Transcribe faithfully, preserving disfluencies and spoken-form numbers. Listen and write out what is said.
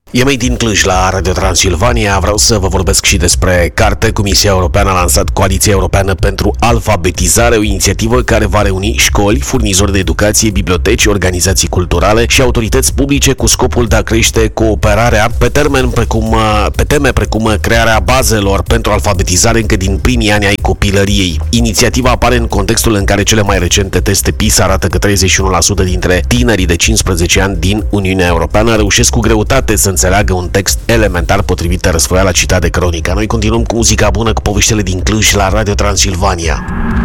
E mai din Cluj la Radio Transilvania. Vreau să vă vorbesc și despre carte. Comisia Europeană a lansat Coaliția Europeană pentru Alfabetizare, o inițiativă care va reuni școli, furnizori de educație, biblioteci, organizații culturale și autorități publice cu scopul de a crește cooperarea pe, termen precum, pe teme precum crearea bazelor pentru alfabetizare încă din primii ani ai copilăriei. Inițiativa apare în contextul în care cele mai recente teste PISA arată că treizeci și unu la sută dintre tinerii de cincisprezece ani din Uniunea Europeană reușesc cu greutate să înțeleagă un text elementar, potrivit Răsfoiala citat de Cronica. Noi continuăm cu muzica bună, cu poveștile din Cluj la Radio Transilvania.